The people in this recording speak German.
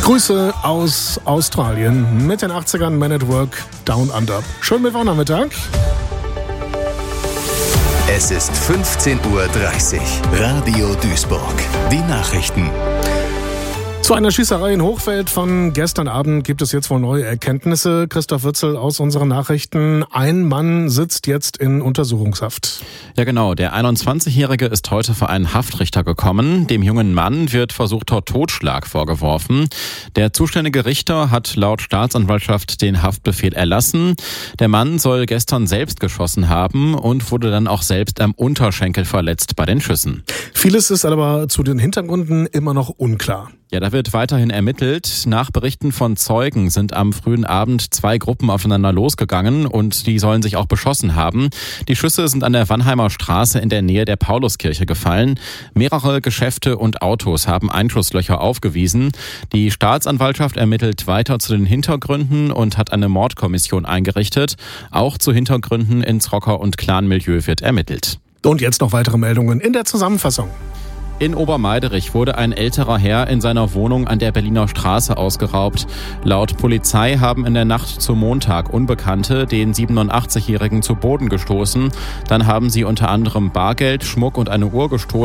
Grüße aus Australien mit den 80ern Man at Work Down Under. Schönen Mittwochnachmittag. Es ist 15:30 Uhr. Radio Duisburg. Die Nachrichten. Zu einer Schießerei in Hochfeld von gestern Abend gibt es jetzt wohl neue Erkenntnisse. Christoph Witzel aus unseren Nachrichten. Ein Mann sitzt jetzt in Untersuchungshaft. Ja genau, der 21-Jährige ist heute vor einen Haftrichter gekommen. Dem jungen Mann wird versuchter Totschlag vorgeworfen. Der zuständige Richter hat laut Staatsanwaltschaft den Haftbefehl erlassen. Der Mann soll gestern selbst geschossen haben und wurde dann auch selbst am Unterschenkel verletzt bei den Schüssen. Vieles ist aber zu den Hintergründen immer noch unklar. Ja, da wird weiterhin ermittelt. Nach Berichten von Zeugen sind am frühen Abend 2 Gruppen aufeinander losgegangen und die sollen sich auch beschossen haben. Die Schüsse sind an der Wannheimer Straße in der Nähe der Pauluskirche gefallen. Mehrere Geschäfte und Autos haben Einschusslöcher aufgewiesen. Die Staatsanwaltschaft ermittelt weiter zu den Hintergründen und hat eine Mordkommission eingerichtet. Auch zu Hintergründen ins Rocker- und Clanmilieu wird ermittelt. Und jetzt noch weitere Meldungen in der Zusammenfassung. In Obermeiderich wurde ein älterer Herr in seiner Wohnung an der Berliner Straße ausgeraubt. Laut Polizei haben in der Nacht zum Montag Unbekannte den 87-Jährigen zu Boden gestoßen. Dann haben sie unter anderem Bargeld, Schmuck und eine Uhr gestohlen.